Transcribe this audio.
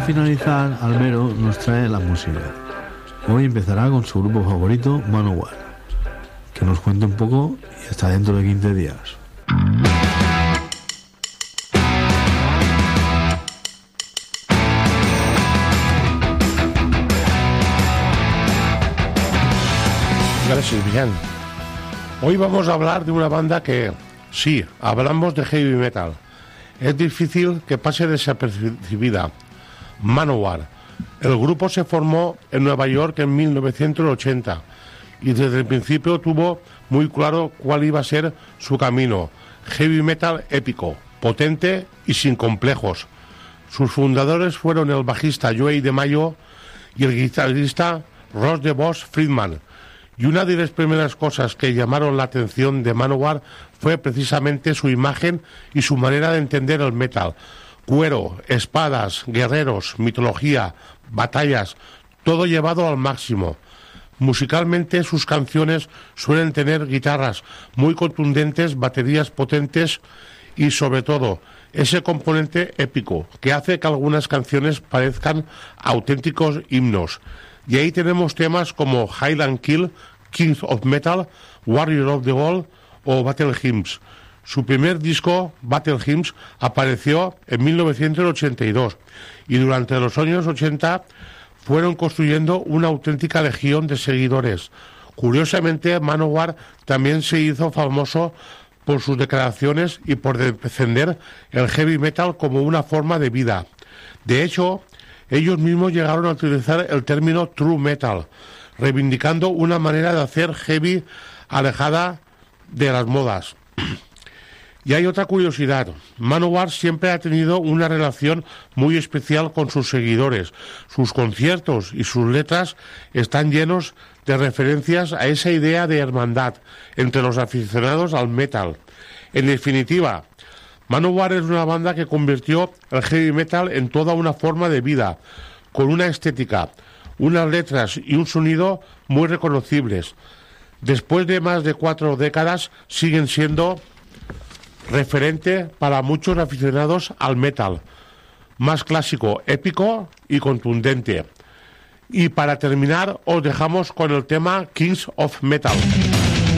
finalizar, Almero nos trae la música. Hoy empezará con su grupo favorito, Manowar, que nos cuente un poco y hasta dentro de 15 días. Gracias, Villan. Hoy vamos a hablar de una banda que, sí, hablamos de heavy metal. Es difícil que pase desapercibida. Manowar. El grupo se formó en Nueva York en 1980 y desde el principio tuvo muy claro cuál iba a ser su camino. Heavy metal épico, potente y sin complejos. Sus fundadores fueron el bajista Joey DeMaio y el guitarrista Ross de Vos Friedman. Y una de las primeras cosas que llamaron la atención de Manowar fue precisamente su imagen y su manera de entender el metal. Cuero, espadas, guerreros, mitología, batallas, todo llevado al máximo. Musicalmente sus canciones suelen tener guitarras muy contundentes, baterías potentes y sobre todo ese componente épico que hace que algunas canciones parezcan auténticos himnos. Y ahí tenemos temas como Hide and Kill, Kings of Metal, Warrior of the World o Battle Hymns. Su primer disco, Battle Hymns, apareció en 1982 y durante los años 80 fueron construyendo una auténtica legión de seguidores. Curiosamente, Manowar también se hizo famoso por sus declaraciones y por defender el heavy metal como una forma de vida. De hecho, ellos mismos llegaron a utilizar el término true metal, reivindicando una manera de hacer heavy alejada de las modas. Y hay otra curiosidad. Manowar siempre ha tenido una relación muy especial con sus seguidores. Sus conciertos y sus letras están llenos de referencias a esa idea de hermandad entre los aficionados al metal. En definitiva, Manowar es una banda que convirtió el heavy metal en toda una forma de vida, con una estética, unas letras y un sonido muy reconocibles. Después de más de 4 décadas siguen siendo referente para muchos aficionados al metal, más clásico, épico y contundente. Y para terminar os dejamos con el tema Kings of Metal.